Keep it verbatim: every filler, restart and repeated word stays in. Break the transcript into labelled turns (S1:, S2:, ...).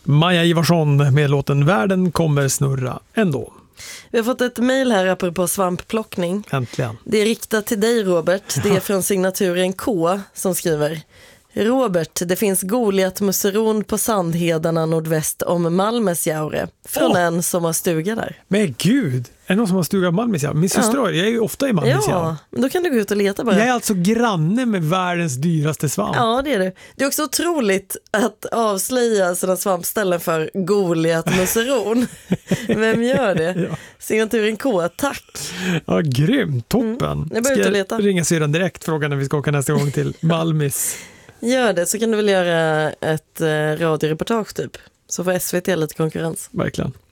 S1: Maja Ivarsson med låten Världen kommer snurra ändå.
S2: Vi har fått ett mejl här apropå svampplockning.
S1: Äntligen.
S2: Det är riktat till dig, Robert. Det är från signaturen K som skriver: Robert, det finns Goliatmusseron på Sandhedarna nordväst om Malmesjaure. Från oh. en som har stuga där.
S1: Men gud, är det någon som har stuga i Malmesjaure? Min syster, ja. Jag är ju ofta i Malmesjaure.
S2: Ja, men då kan du gå ut och leta bara.
S1: Jag är alltså granne med världens dyraste svamp.
S2: Ja, det är du. Det är också otroligt att avslöja sådana svampställen för Goliatmusseron. Vem gör det? Ja. Signaturen K, tack.
S1: Ja, grymt, toppen.
S2: Mm. Jag börjar ut och leta.
S1: Ska ringa syrran direkt, fråga när vi ska åka nästa gång till Malmis.
S2: Gör det, så kan du väl göra ett eh, radioreportage typ. Så får S V T lite konkurrens.
S1: Verkligen.